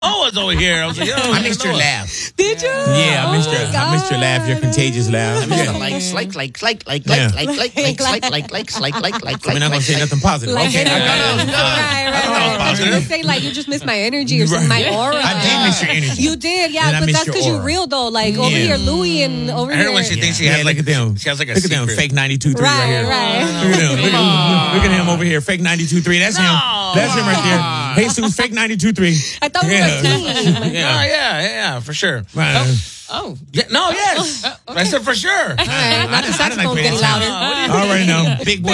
was over here. I was like, yo, I missed your laugh. Did you? Yeah, I missed your laugh, your contagious laugh. I missed the like. We're not gonna say nothing positive. Like, Okay, right. You just say like you just miss my energy or something, my aura. I did miss your energy. You did, yeah, And I but missed that's your because you're aura. real though. Like over here, Louis and over I here. heard when she thinks she Yeah, has like look at them. She has like a Look at them, secret. fake 92.3 right here. Right. Look at them. Look at him over here, fake 92.3. That's him. That's him right there. Jesus, fake 92.3. I thought we were a team. Yeah, for sure. Right. Oh. Yeah, no, yes. I said for sure. All right. Not the I didn't saxophone's pay getting attention. louder. All right now, big boy.